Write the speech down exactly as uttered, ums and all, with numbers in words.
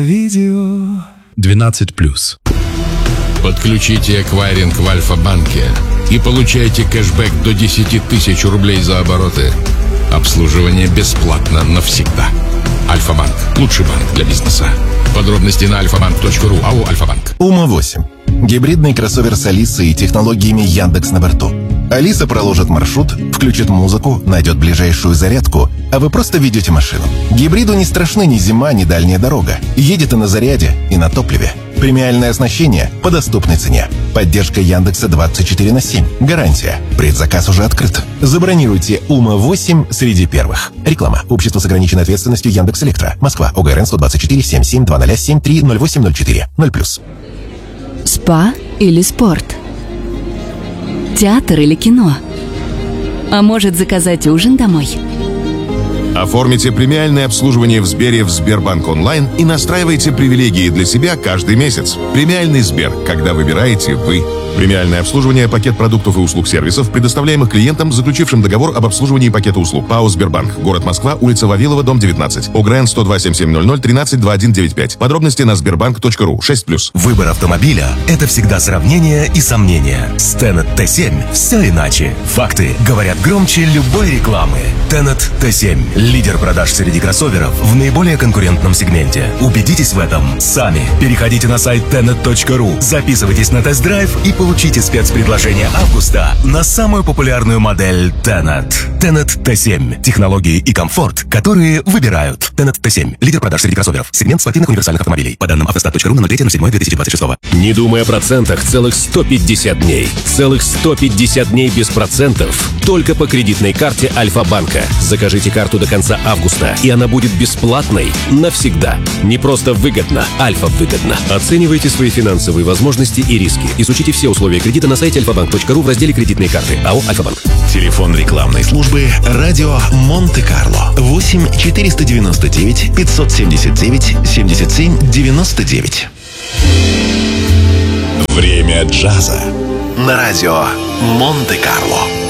Видео двенадцать плюс. Подключите эквайринг в Альфа-банке и получайте кэшбэк до десять тысяч рублей за обороты. Обслуживание бесплатно навсегда. Альфа-банк. Лучший банк для бизнеса. Подробности на альфа банк точка ру. АО «Альфа-банк». Ума восемь. Гибридный кроссовер с Алисой и технологиями Яндекс на борту. Алиса проложит маршрут, включит музыку, найдет ближайшую зарядку, а вы просто ведете машину. Гибриду не страшны ни зима, ни дальняя дорога. Едет и на заряде, и на топливе. Премиальное оснащение по доступной цене. Поддержка Яндекса двадцать четыре на семь. Гарантия. Предзаказ уже открыт. Забронируйте Ума восемь среди первых. Реклама. Общество с ограниченной ответственностью Яндекс.Электро. Москва. ОГРН сто двадцать четыре семь семь два ноль семь три ноль восемь ноль четыре ноль плюс. Спа или спорт? Театр или кино? А может, заказать ужин домой? Оформите премиальное обслуживание в Сбере в Сбербанк онлайн и настраивайте привилегии для себя каждый месяц. Премиальный Сбер, когда выбираете вы. Премиальное обслуживание, пакет продуктов и услуг сервисов, предоставляемых клиентам, заключившим договор об обслуживании пакета услуг. ПАО «Сбербанк». Город Москва, улица Вавилова, дом девятнадцать. ОГРН сто два семь семь ноль ноль тринадцать двадцать один девяносто пять. Подробности на сбербанк точка ру. шесть плюс. Выбор автомобиля – это всегда сравнение и сомнения. С Tenet Т семь все иначе. Факты говорят громче любой рекламы. Tenet Т семь – лидер продаж среди кроссоверов в наиболее конкурентном сегменте. Убедитесь в этом сами. Переходите на сайт тенет точка ру, записывайтесь на тест-драйв и получите спецпредложение августа на самую популярную модель Tenet. Tenet Т семь. Технологии и комфорт, которые выбирают. Tenet Т семь. Лидер продаж среди кроссоверов. Сегмент спортивных универсальных автомобилей. По данным автостат точка ру на ноль три ноль семь две тысячи двадцать шесть. Не думай о процентах целых сто пятьдесят дней. Целых сто пятьдесят дней без процентов. Только по кредитной карте Альфа-банка. Закажите карту до конца августа, и она будет бесплатной навсегда. Не просто выгодно, Альфа-выгодно. Оценивайте свои финансовые возможности и риски. Изучите все условия кредита на сайте альфа банк точка ру в разделе «Кредитные карты». АО «Альфа-банк». Телефон рекламной службы «Радио Монте-Карло». восемь четыреста девяносто девять пятьсот семьдесят девять семьдесят семь девяносто девять. Время джаза на радио Монте-Карло.